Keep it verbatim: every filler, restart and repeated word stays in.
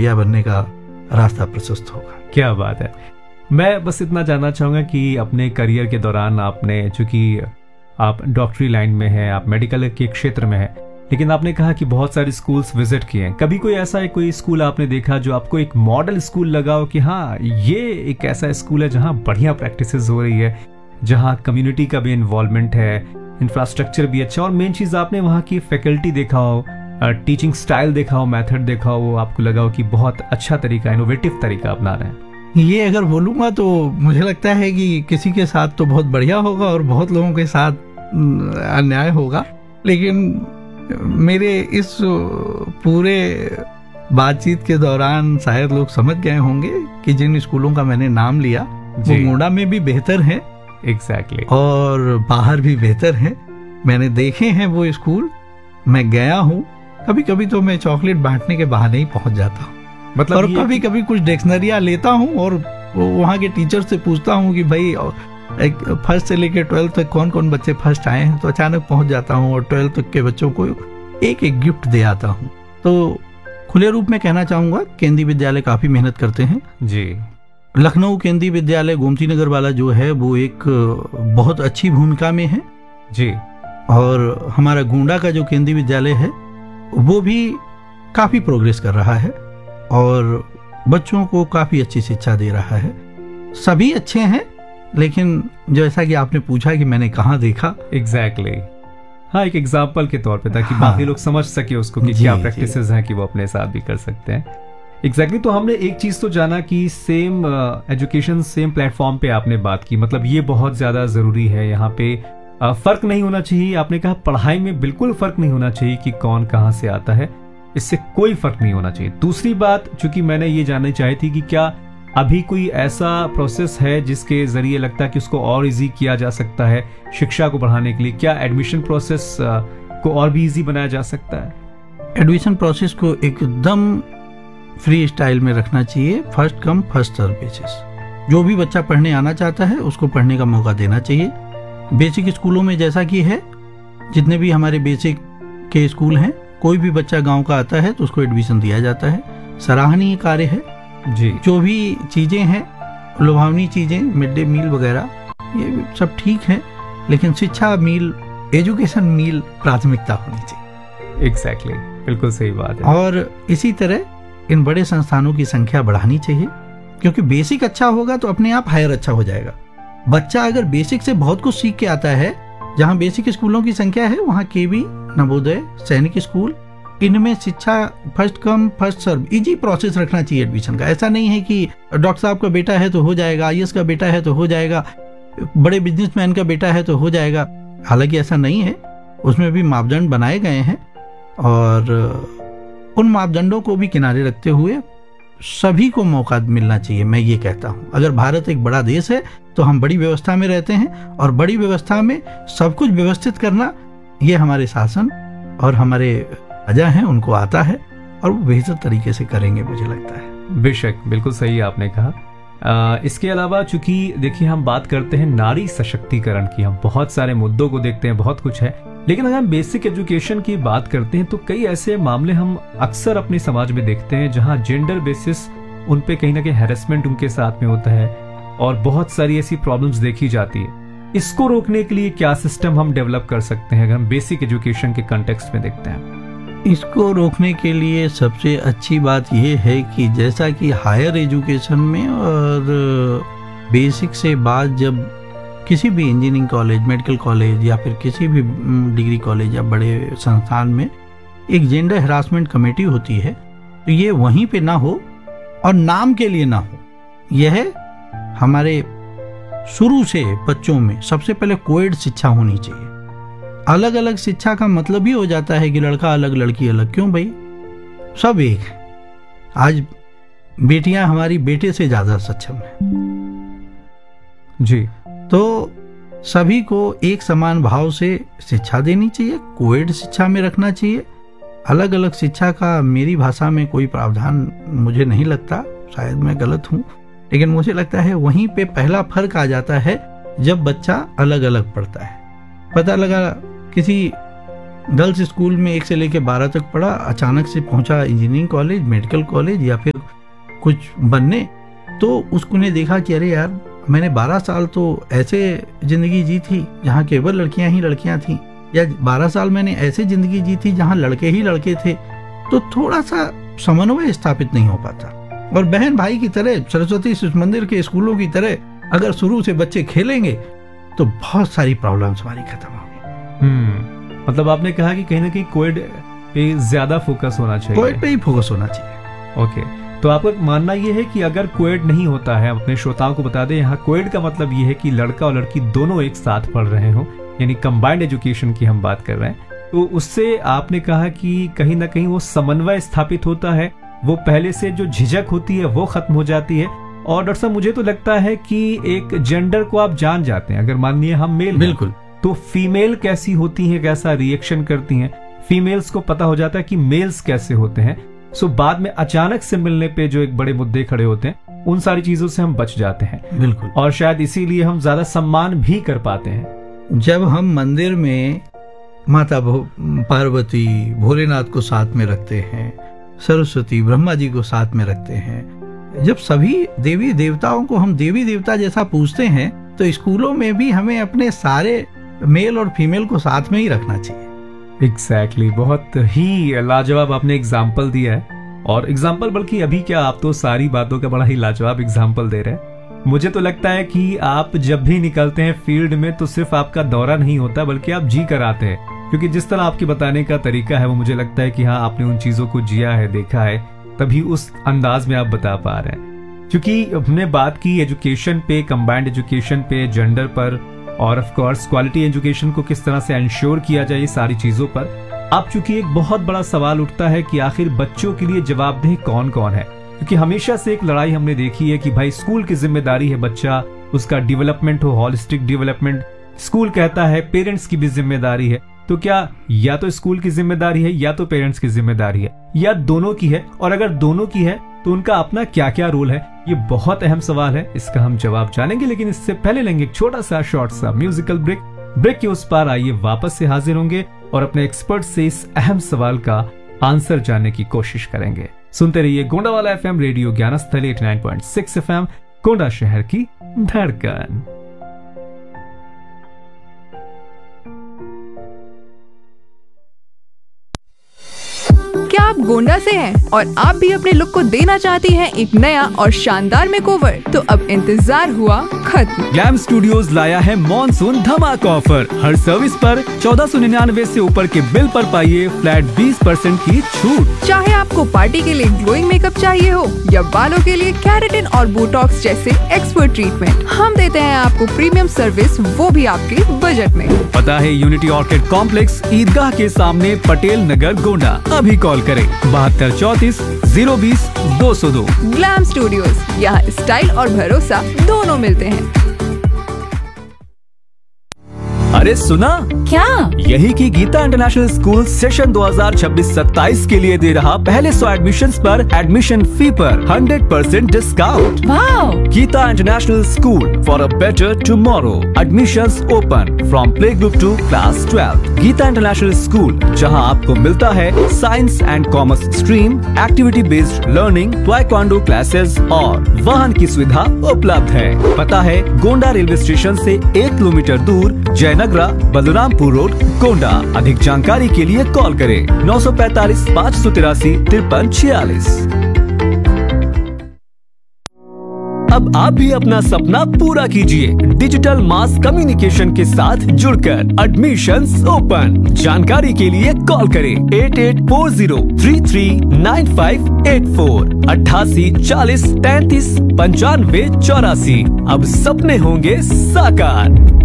बढ़िया बनने का रास्ता प्रशस्त होगा। क्या बात है। मैं बस इतना जानना चाहूँगा कि अपने करियर के दौरान आपने, चूंकि आप डॉक्टरी लाइन में हैं, आप मेडिकल के क्षेत्र में हैं, लेकिन आपने कहा कि बहुत सारे स्कूल्स विजिट किए हैं, कभी कोई ऐसा है कोई स्कूल आपने देखा जो आपको एक मॉडल स्कूल लगा हो कि हाँ ये एक ऐसा स्कूल है जहाँ बढ़िया प्रैक्टिसेस हो रही है, जहाँ कम्युनिटी का भी इन्वॉल्वमेंट है, इंफ्रास्ट्रक्चर भी अच्छा, और मेन चीज़ आपने वहाँ की फैकल्टी देखा हो, टीचिंग स्टाइल देखा हो, मेथड देखा हो, आपको लगा हो कि बहुत अच्छा तरीका, इनोवेटिव तरीका अपना रहे हैं? ये अगर बोलूँगा तो मुझे लगता है कि किसी के साथ तो बहुत बढ़िया होगा और बहुत लोगों के साथ अन्याय होगा, लेकिन मेरे इस पूरे बातचीत के दौरान शायद लोग समझ गए होंगे कि जिन स्कूलों का मैंने नाम लिया वो गोंडा में भी बेहतर है, एग्जैक्टली, और बाहर भी बेहतर है। मैंने देखे हैं वो स्कूल, मैं गया हूँ, कभी कभी तो मैं चॉकलेट बांटने के बहाने ही पहुंच जाता हूँ, मतलब और कभी कभी कुछ डिक्शनरियाँ लेता हूँ और वहाँ के टीचर से पूछता हूँ कि भाई एक फर्स्ट से लेकर ट्वेल्थ तक कौन कौन बच्चे फर्स्ट आए हैं, तो अचानक पहुंच जाता हूँ और ट्वेल्थ तक के बच्चों को एक एक गिफ्ट दे आता हूँ। तो खुले रूप में कहना चाहूँगा केंद्रीय विद्यालय काफ़ी मेहनत करते हैं जी। लखनऊ केंद्रीय विद्यालय गोमती नगर वाला जो है वो एक बहुत अच्छी भूमिका में है जी, और हमारा गोंडा का जो केंद्रीय विद्यालय है वो भी काफ़ी प्रोग्रेस कर रहा है और बच्चों को काफ़ी अच्छी शिक्षा दे रहा है। सभी अच्छे हैं, लेकिन जैसा कि आपने पूछा कि मैंने कहाँ देखा, एग्जैक्टली exactly. हाँ, एक एग्जाम्पल के तौर पे ताकि हाँ, बाकी लोग समझ सके उसको कि क्या प्रैक्टिसेस हैं कि वो अपने साथ भी कर सकते हैं। एग्जैक्टली exactly, तो हमने एक चीज तो जाना कि सेम एजुकेशन सेम प्लेटफॉर्म पे आपने बात की, मतलब ये बहुत ज्यादा जरूरी है। यहाँ पे uh, फर्क नहीं होना चाहिए, आपने कहा पढ़ाई में बिल्कुल फर्क नहीं होना चाहिए कि कौन कहाँ से आता है, इससे कोई फर्क नहीं होना चाहिए। दूसरी बात चूंकि मैंने ये जाननी चाही थी कि क्या अभी कोई ऐसा प्रोसेस है जिसके जरिए लगता है कि उसको और इजी किया जा सकता है शिक्षा को बढ़ाने के लिए, क्या एडमिशन प्रोसेस को और भी इजी बनाया जा सकता है? एडमिशन प्रोसेस को एकदम फ्री स्टाइल में रखना चाहिए, first come first serve basis. जो भी बच्चा पढ़ने आना चाहता है उसको पढ़ने का मौका देना चाहिए। बेसिक स्कूलों में जैसा कि है, जितने भी हमारे बेसिक के स्कूल हैं, कोई भी बच्चा गांव का आता है तो उसको एडमिशन दिया जाता है। सराहनीय कार्य है जी। जो भी चीजें हैं, लुभावनी चीजें, मिड डे मील वगैरह, ये सब ठीक है, लेकिन शिक्षा मील, एजुकेशन मील प्राथमिकता होनी चाहिए। एग्जैक्टली exactly, बिल्कुल सही बात है। और इसी तरह इन बड़े संस्थानों की संख्या बढ़ानी चाहिए, क्योंकि बेसिक अच्छा होगा तो अपने आप हायर अच्छा हो जाएगा। बच्चा अगर बेसिक से बहुत कुछ सीख के आता है, जहाँ बेसिक स्कूलों की संख्या है वहाँ केवी, नवोदय, सैनिक स्कूल, इनमें शिक्षा first come first serve, easy process रखना चाहिए एडमिशन का। ऐसा नहीं है कि डॉक्टर साहब का बेटा है तो हो जाएगा, आई ए एस का बेटा है तो हो जाएगा, बड़े बिजनेसमैन का बेटा है तो हो जाएगा। हालांकि ऐसा नहीं है, उसमें भी मापदंड बनाए गए हैं और उन मापदंडों को भी किनारे रखते हुए सभी को मौका मिलना चाहिए। मैं ये कहता हूँ, अगर भारत एक बड़ा देश है तो हम बड़ी व्यवस्था में रहते हैं, और बड़ी व्यवस्था में सब कुछ व्यवस्थित करना ये हमारे शासन और हमारे राजा हैं, उनको आता है और वो बेहतर तरीके से करेंगे, मुझे लगता है। बेशक, बिल्कुल सही आपने कहा। आ, इसके अलावा चूंकि देखिए हम बात करते हैं नारी सशक्तिकरण की, हम बहुत सारे मुद्दों को देखते हैं, बहुत कुछ है, लेकिन अगर हम बेसिक एजुकेशन की बात करते हैं तो कई ऐसे मामले हम अक्सर अपने समाज में देखते हैं जहां जेंडर बेसिस उन पे कहीं ना कहीं हैरेसमेंट उनके साथ में होता है और बहुत सारी ऐसी प्रॉब्लम्स देखी जाती है। इसको रोकने के लिए क्या सिस्टम हम डेवलप कर सकते हैं अगर हम बेसिक एजुकेशन के कंटेक्स्ट में देखते हैं? इसको रोकने के लिए सबसे अच्छी बात यह है कि जैसा कि हायर एजुकेशन में और बेसिक से बाद जब किसी भी इंजीनियरिंग कॉलेज, मेडिकल कॉलेज या फिर किसी भी डिग्री कॉलेज या बड़े संस्थान में एक जेंडर हरासमेंट कमेटी होती है, तो ये वहीं पे ना हो और नाम के लिए ना हो। यह हमारे शुरू से बच्चों में सबसे पहले कोएड शिक्षा होनी चाहिए। अलग अलग शिक्षा का मतलब ही हो जाता है कि लड़का अलग लड़की अलग। क्यों भाई, सब एक है। आज बेटियां हमारी बेटे से ज्यादा सक्षम है जी। तो सभी को एक समान भाव से शिक्षा देनी चाहिए, कोएड शिक्षा में रखना चाहिए। अलग अलग शिक्षा का मेरी भाषा में कोई प्रावधान मुझे नहीं लगता, शायद मैं गलत हूं, लेकिन मुझे लगता है वहीं पे पहला फर्क आ जाता है जब बच्चा अलग अलग पढ़ता है। पता लगा किसी गर्ल्स स्कूल में एक से लेकर बारह तक पढ़ा, अचानक से पहुंचा इंजीनियरिंग कॉलेज, मेडिकल कॉलेज या फिर कुछ बनने, तो उसको ने देखा कि अरे यार मैंने बारह साल तो ऐसे जिंदगी जी थी जहाँ केवल लड़कियां ही लड़कियां थी, या बारह साल मैंने ऐसे जिंदगी जी थी जहाँ लड़के ही लड़के थे, तो थोड़ा सा समन्वय स्थापित नहीं हो पाता। और बहन भाई की तरह, सरस्वती शिशु मंदिर के स्कूलों की तरह अगर शुरू से बच्चे खेलेंगे तो बहुत सारी प्रॉब्लम्स हमारी खत्म होंगी। हम्म मतलब आपने कहा कि कहीं ना कहीं कोएड पे ज्यादा फोकस होना चाहिए। कोएड पे ही फोकस होना चाहिए। ओके, तो आपका मानना यह है कि अगर कोएड नहीं होता है, अपने श्रोताओं को बता दें, यहाँ कोएड का मतलब यह है कि लड़का और लड़की दोनों एक साथ पढ़ रहे हो, यानी कंबाइंड एजुकेशन की हम बात कर रहे हैं, तो उससे आपने कहा कि कहीं ना कहीं वो समन्वय स्थापित होता है, वो पहले से जो झिझक होती है वो खत्म हो जाती है। और डॉक्टर साहब, मुझे तो लगता है कि एक जेंडर को आप जान जाते हैं। अगर मानिए हम मेल, बिल्कुल, तो फीमेल कैसी होती हैं, कैसा रिएक्शन करती हैं, फीमेल्स को पता हो जाता है कि मेल्स कैसे होते हैं। सो बाद में अचानक से मिलने पे जो एक बड़े मुद्दे खड़े होते हैं, उन सारी चीजों से हम बच जाते हैं। बिल्कुल, और शायद इसीलिए हम ज्यादा सम्मान भी कर पाते हैं। जब हम मंदिर में माता पार्वती, भोलेनाथ को साथ में रखते हैं, सरस्वती, ब्रह्मा जी को साथ में रखते हैं, जब सभी देवी देवताओं को हम देवी देवता जैसा पूजते हैं, तो स्कूलों में भी हमें अपने सारे मेल और फीमेल को साथ में ही रखना चाहिए। एग्जैक्टली exactly, बहुत ही लाजवाब आपने एग्जाम्पल दिया है। और एग्जाम्पल बल्कि अभी क्या, आप तो सारी बातों का बड़ा ही लाजवाब एग्जाम्पल दे रहे हैं। मुझे तो लगता है कि आप जब भी निकलते हैं फील्ड में, तो सिर्फ आपका दौरा नहीं होता बल्कि आप जी कर आते हैं, क्योंकि जिस तरह आपके बताने का तरीका है वो मुझे लगता है कि हाँ, आपने उन चीजों को जिया है, देखा है, तभी उस अंदाज में आप बता पा रहे हैं। क्योंकि हमने बात की एजुकेशन पे, कंबाइंड एजुकेशन पे, जेंडर पर, और ऑफ कोर्स क्वालिटी एजुकेशन को किस तरह से इंश्योर किया जाए, सारी चीजों पर। अब चूंकि एक बहुत बड़ा सवाल उठता है कि आखिर बच्चों के लिए जवाबदेह कौन कौन है, क्योंकि हमेशा से एक लड़ाई हमने देखी है कि भाई स्कूल की जिम्मेदारी है बच्चा, उसका डेवलपमेंट हो, हॉलिस्टिक डेवलपमेंट। स्कूल कहता है पेरेंट्स की भी जिम्मेदारी है। तो क्या या तो स्कूल की जिम्मेदारी है या तो पेरेंट्स की जिम्मेदारी है, या दोनों की है? और अगर दोनों की है तो उनका अपना क्या क्या रोल है? ये बहुत अहम सवाल है, इसका हम जवाब जानेंगे, लेकिन इससे पहले लेंगे एक छोटा सा शॉर्ट सा म्यूजिकल ब्रेक। ब्रेक के उस पार आइए वापस से हाजिर होंगे और अपने एक्सपर्ट से इस अहम सवाल का आंसर जानने की कोशिश करेंगे। सुनते रहिए गोंडावाला FM, radio Gyansthali eighty nine point six FM, Gonda शहर की धड़कन। क्या आप गोंडा से हैं और आप भी अपने लुक को देना चाहती हैं एक नया और शानदार मेकओवर? तो अब इंतजार हुआ खत्म। ग्लैम स्टूडियोज लाया है मॉनसून धमाका ऑफर। हर सर्विस पर चौदह सौ निन्यानवे से ऊपर के बिल पर पाइए फ्लैट बीस परसेंट की छूट। चाहे आपको पार्टी के लिए ग्लोइंग मेकअप चाहिए हो या बालों के लिए केराटिन और बोटॉक्स जैसे एक्सपर्ट ट्रीटमेंट, हम देते हैं आपको प्रीमियम सर्विस, वो भी आपके बजट में। पता है यूनिटी ऑर्किड कॉम्प्लेक्स, ईदगाह के सामने, पटेल नगर, गोंडा। अभी कॉल करें बहत्तर चौतीस जीरो बीस दो सौ दो। ग्लैम स्टूडियोज, यहाँ स्टाइल और भरोसा दोनों मिलते हैं। अरे सुना क्या? यही कि गीता इंटरनेशनल स्कूल सेशन दो हज़ार छब्बीस सत्ताईस के लिए दे रहा पहले सौ एडमिशन्स पर एडमिशन फी पर hundred percent discount. Wow! Gita international school for a better tomorrow. Admissions open from play group to class twelfth. Gita international school, जहां आपको मिलता है science and commerce stream, activity based learning, taekwondo classes और वाहन की सुविधा उपलब्ध है। पता है गोंडा रेलवे स्टेशन से एक किलोमीटर दूर, जयनगरा, बलरामपुर रोड, गोंडा। अधिक जानकारी के लिए कॉल करें नौ सौ पैंतालीस पाँच सौ तिरासी तिरपन छियालीस। अब आप भी अपना सपना पूरा कीजिए डिजिटल मास कम्युनिकेशन के साथ जुड़कर। Admissions open. जानकारी के लिए कॉल करें eight eight four zero three three nine five eight four, अट्ठासी चालीस तैतीस पंचानवे चौरासी। अब सपने होंगे साकार।